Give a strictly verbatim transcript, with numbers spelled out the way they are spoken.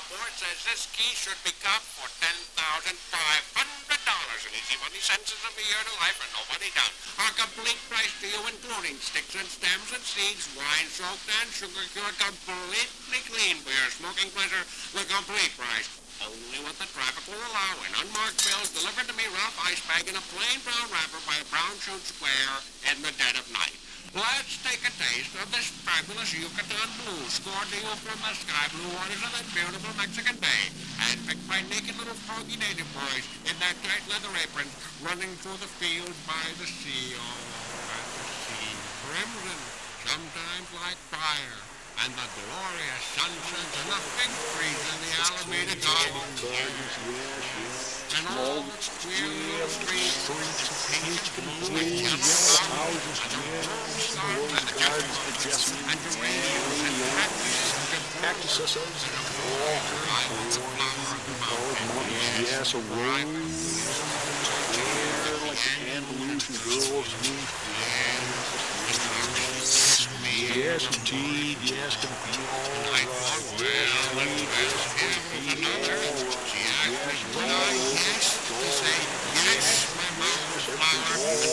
report says this key should be copped for ten thousand five hundred dollars in easy money sentences of a year to life for nobody down. Our complete price to you, including sticks and stems and seeds, wine soaked and sugar cured, completely clean for your smoking pleasure. The complete price. Only what the traffic will allow in unmarked bills delivered to me, Ralph Iceberg, in a plain brown wrapper by a brown shoe square in the dead of night. Let's take a taste of this fabulous Yucatan blue scored to you from the sky blue waters of that beautiful Mexican Bay, and picked by naked little froggy native boys in their tight leather aprons running through the fields by the sea. Oh, and the sea, crimson, sometimes like fire, and the glorious sunsets and the fig trees in the Alameda Gardens. And all the queer little streets, painted blue and yellow houses, and the rose gardens, and the gardens, and geraniums, and cactuses, and a flower, the flower of the mountain. Yes, a rose, like Andalusian girls. Yes, indeed, yes, can be all right. Well, well, well, here's another